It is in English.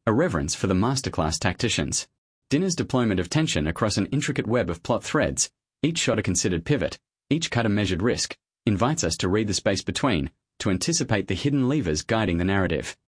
a reverence for the masterclass tacticians. Dinner's deployment of tension across an intricate web of plot threads, each shot a considered pivot, each cut a measured risk, invites us to read the space between, to anticipate the hidden levers guiding the narrative.